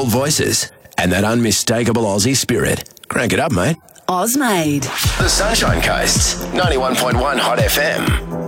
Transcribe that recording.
old voices, and that unmistakable Aussie spirit. Crank it up, mate. Ozmade. The Sunshine Coast, 91.1 Hot FM.